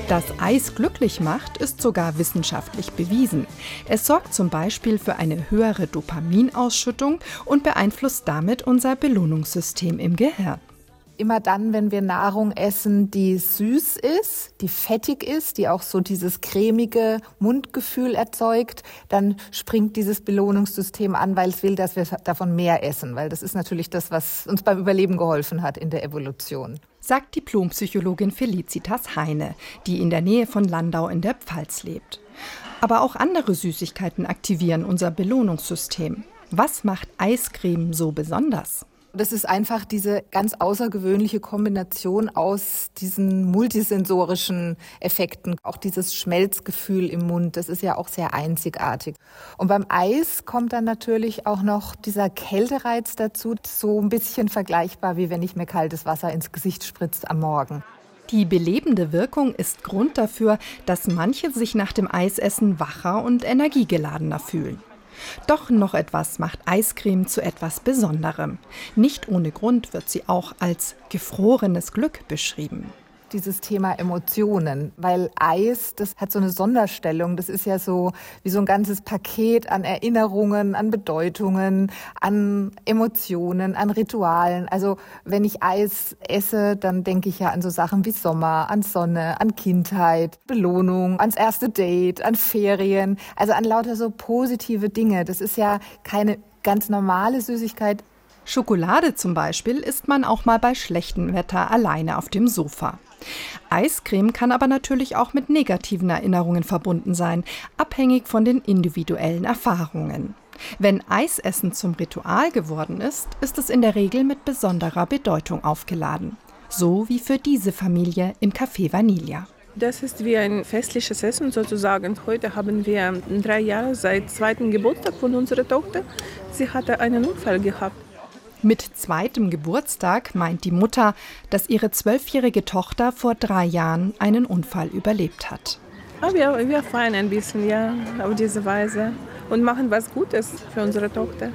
Dass Eis glücklich macht, ist sogar wissenschaftlich bewiesen. Es sorgt zum Beispiel für eine höhere Dopaminausschüttung und beeinflusst damit unser Belohnungssystem im Gehirn. Immer dann, wenn wir Nahrung essen, die süß ist, die fettig ist, die auch so dieses cremige Mundgefühl erzeugt, dann springt dieses Belohnungssystem an, weil es will, dass wir davon mehr essen. Weil das ist natürlich das, was uns beim Überleben geholfen hat in der Evolution. Sagt Diplompsychologin Felicitas Heine, die in der Nähe von Landau in der Pfalz lebt. Aber auch andere Süßigkeiten aktivieren unser Belohnungssystem. Was macht Eiscreme so besonders? Das ist einfach diese ganz außergewöhnliche Kombination aus diesen multisensorischen Effekten. Auch dieses Schmelzgefühl im Mund, das ist ja auch sehr einzigartig. Und beim Eis kommt dann natürlich auch noch dieser Kältereiz dazu, so ein bisschen vergleichbar, wie wenn ich mir kaltes Wasser ins Gesicht spritzt am Morgen. Die belebende Wirkung ist Grund dafür, dass manche sich nach dem Eisessen wacher und energiegeladener fühlen. Doch noch etwas macht Eiscreme zu etwas Besonderem. Nicht ohne Grund wird sie auch als gefrorenes Glück beschrieben. Dieses Thema Emotionen, weil Eis, das hat so eine Sonderstellung. Das ist ja so wie so ein ganzes Paket an Erinnerungen, an Bedeutungen, an Emotionen, an Ritualen. Also wenn ich Eis esse, dann denke ich ja an so Sachen wie Sommer, an Sonne, an Kindheit, Belohnung, ans erste Date, an Ferien. Also an lauter so positive Dinge. Das ist ja keine ganz normale Süßigkeit. Schokolade zum Beispiel isst man auch mal bei schlechtem Wetter alleine auf dem Sofa. Eiscreme kann aber natürlich auch mit negativen Erinnerungen verbunden sein, abhängig von den individuellen Erfahrungen. Wenn Eisessen zum Ritual geworden ist, ist es in der Regel mit besonderer Bedeutung aufgeladen. So wie für diese Familie im Café Vanilla. Das ist wie ein festliches Essen sozusagen. Heute haben wir 3 Jahre seit 2. Geburtstag von unserer Tochter. Sie hatte einen Unfall gehabt. Mit 2. Geburtstag meint die Mutter, dass ihre 12-jährige Tochter vor 3 Jahren einen Unfall überlebt hat. Wir feiern ein bisschen, ja, auf diese Weise und machen was Gutes für unsere Tochter,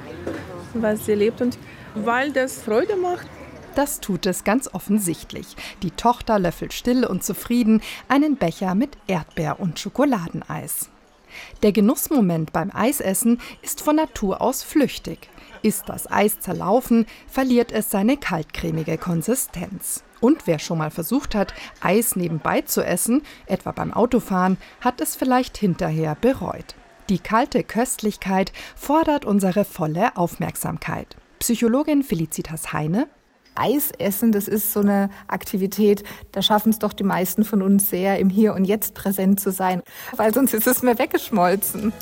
was sie lebt und weil das Freude macht. Das tut es ganz offensichtlich. Die Tochter löffelt still und zufrieden einen Becher mit Erdbeer- und Schokoladeneis. Der Genussmoment beim Eisessen ist von Natur aus flüchtig. Ist das Eis zerlaufen, verliert es seine kaltcremige Konsistenz. Und wer schon mal versucht hat, Eis nebenbei zu essen, etwa beim Autofahren, hat es vielleicht hinterher bereut. Die kalte Köstlichkeit fordert unsere volle Aufmerksamkeit. Psychologin Felicitas Heine: Eisessen, das ist so eine Aktivität, da schaffen es doch die meisten von uns sehr, im Hier und Jetzt präsent zu sein, weil sonst ist es mir weggeschmolzen.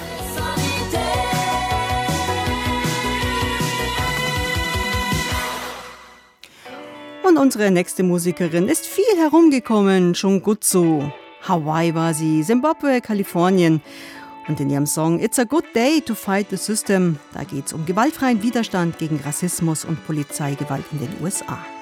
Und unsere nächste Musikerin ist viel herumgekommen, schon gut so. Hawaii war sie, Zimbabwe, Kalifornien. Und in ihrem Song It's a Good Day to Fight the System, da geht es um gewaltfreien Widerstand gegen Rassismus und Polizeigewalt in den USA.